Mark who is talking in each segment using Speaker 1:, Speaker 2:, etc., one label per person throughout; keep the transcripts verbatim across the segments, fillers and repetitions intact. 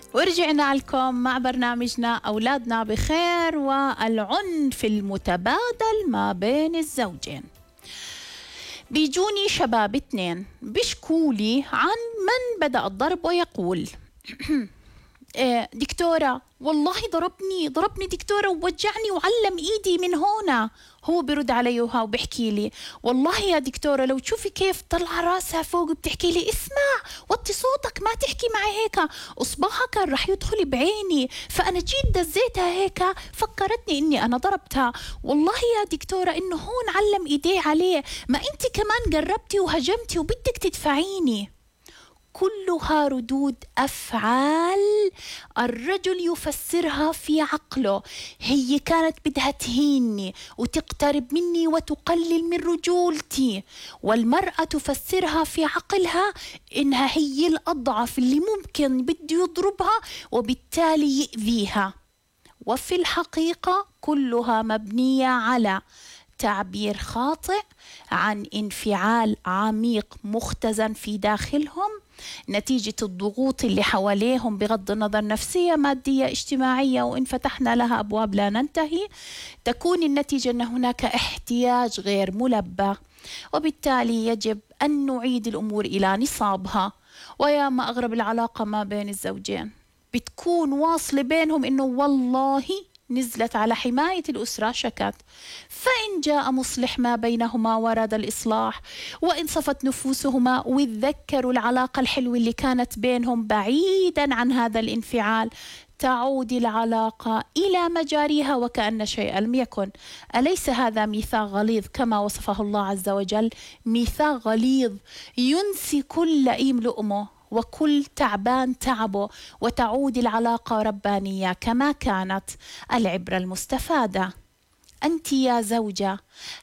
Speaker 1: ورجعنا لكم مع برنامجنا أولادنا بخير والعنف المتبادل ما بين الزوجين. بيجوني شباب اثنين بيشكولي عن من بدأ الضرب ويقول دكتورة والله ضربني ضربني دكتورة ووجعني وعلم إيدي من هنا. هو برد علي وبحكي لي والله يا دكتورة لو تشوفي كيف طلع راسها فوق بتحكي لي اسمع وطي صوتك ما تحكي معي هيك، أصبعها كان رح يدخل بعيني فأنا جيت دزيتها هيك فكرتني إني أنا ضربتها. والله يا دكتورة إنه هون علم إيديه عليه، ما أنت كمان قربتي وهجمتي وبدك تدفعيني. كلها ردود أفعال الرجل يفسرها في عقله، هي كانت بدها تهيني وتقترب مني وتقلل من رجولتي، والمرأة تفسرها في عقلها إنها هي الأضعف اللي ممكن بده يضربها وبالتالي يؤذيها. وفي الحقيقة كلها مبنية على تعبير خاطئ عن انفعال عميق مختزن في داخلهم نتيجة الضغوط اللي حواليهم بغض النظر نفسية مادية اجتماعية، وإن فتحنا لها أبواب لا ننتهي تكون النتيجة أن هناك احتياج غير ملبى، وبالتالي يجب أن نعيد الأمور إلى نصابها. ويا ما أغرب العلاقة ما بين الزوجين بتكون واصلة بينهم إنه والله نزلت على حماية الأسرة شكت، فإن جاء مصلح ما بينهما ورد الإصلاح، وإن صفت نفوسهما ويتذكروا العلاقة الحلوة اللي كانت بينهم بعيدا عن هذا الانفعال تعود العلاقة إلى مجاريها وكأن شيئا لم يكن. أليس هذا ميثاق غليظ كما وصفه الله عز وجل؟ ميثاق غليظ ينسي كل لئيم لؤمه وكل تعبان تعبه، وتعود العلاقة ربانية كما كانت. العبرة المستفادة: أنت يا زوجة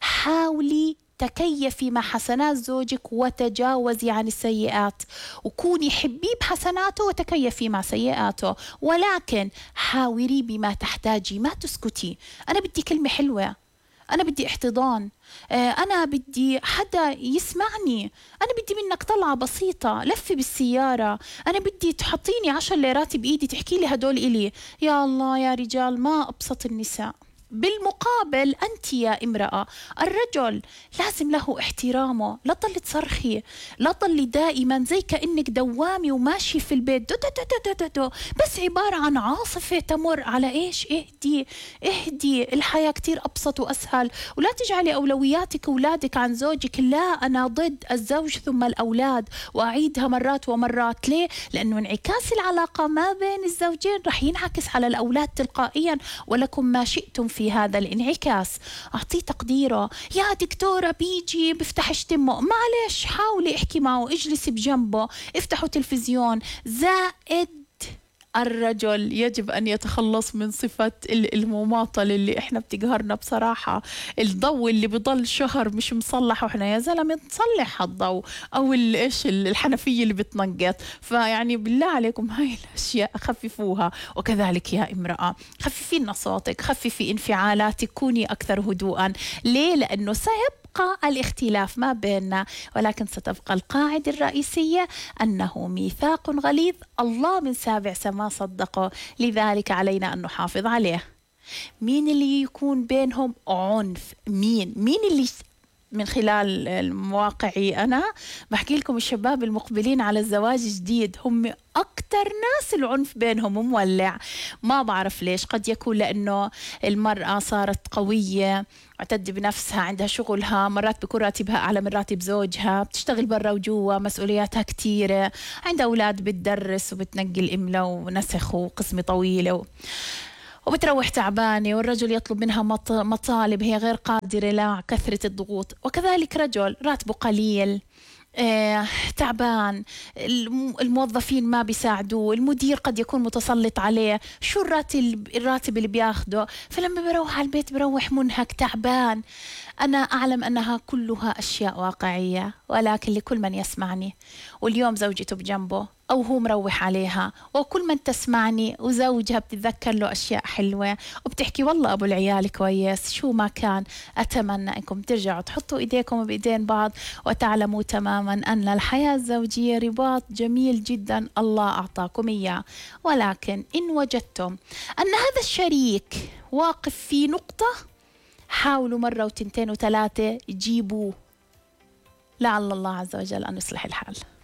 Speaker 1: حاولي تكيفي مع حسنات زوجك وتجاوزي عن السيئات، وكوني حبي بحسناته وتكيفي مع سيئاته، ولكن حاوري بما تحتاجي، ما تسكتي. أنا بدي كلمة حلوة، أنا بدي احتضان، أنا بدي حدا يسمعني، أنا بدي منك طلعة بسيطة، لفي بالسيارة، أنا بدي تحطيني عشر ليرات بإيدي تحكي لي هدول إلي. يا الله يا رجال ما أبسط النساء. بالمقابل أنت يا امرأة الرجل لازم له احترامه، لا تضلي تصرخي، لا تضلي دائما زي كأنك دوامي وماشي في البيت دو دو دو دو دو دو. بس عبارة عن عاصفة تمر على إيش؟ اهدي اهدي، الحياة كتير أبسط وأسهل. ولا تجعلي أولوياتك أولادك عن زوجك، لا أنا ضد الزوج ثم الأولاد، وأعيدها مرات ومرات. ليه؟ لأنه انعكاس العلاقة ما بين الزوجين رح ينعكس على الأولاد تلقائيا، ولكم ما شئتم في هذا الانعكاس. أعطيه تقديره. يا دكتورة بيجي بفتح اشتمه، معلش حاولي احكي معه، اجلسي بجنبه، افتحوا تلفزيون. زائد الرجل يجب أن يتخلص من صفة المماطلة اللي إحنا بتقهرنا بصراحة. الضوء اللي بضل شهر مش مصلح وإحنا يا زلمة نصلح الضوء، أو إيش الحنفية اللي بتنقط. فيعني بالله عليكم هاي الأشياء خففوها. وكذلك يا امرأة خففي لنا صوتك، خففي انفعالاتك، كوني أكثر هدوءا. ليه؟ لأنه سيبقى الاختلاف ما بيننا، ولكن ستبقى القاعدة الرئيسية أنه ميثاق غليظ الله من سابع سما صدقه، لذلك علينا أن نحافظ عليه. مين اللي يكون بينهم عنف؟ مين مين اللي من خلال المواقعي أنا بحكي لكم الشباب المقبلين على الزواج جديد هم أكتر ناس العنف بينهم مولع. ما بعرف ليش، قد يكون لأنه المرأة صارت قوية، اعتد بنفسها، عندها شغلها، مرات بكون راتبها أعلى من راتب زوجها، بتشتغل برا وجوا، مسؤولياتها كتيرة، عندها أولاد بتدرس وبتنقل إملا ونسخ وقسمة طويلة و... وبتروح تعبانة، والرجل يطلب منها مطالب هي غير قادرة لا كثرة الضغوط. وكذلك رجل راتبه قليل، آه، تعبان، الموظفين ما بيساعدوه، المدير قد يكون متسلط عليه، شو الراتب الراتب اللي بياخده، فلما بروح على البيت بروح منهك تعبان. أنا أعلم أنها كلها أشياء واقعية، ولكن لكل من يسمعني واليوم زوجته بجنبه أو هو مروح عليها، وكل من تسمعني وزوجها بتتذكر له أشياء حلوة وبتحكي والله أبو العيال كويس شو ما كان، أتمنى أنكم ترجعوا تحطوا إيديكم بإيدين بعض وتعلموا تماما أن الحياة الزوجية رباط جميل جدا الله أعطاكم إياه. ولكن إن وجدتم أن هذا الشريك واقف في نقطة، حاولوا مرة وتنتين وثلاثة جيبوه، لعل الله عز وجل أن يصلح الحال.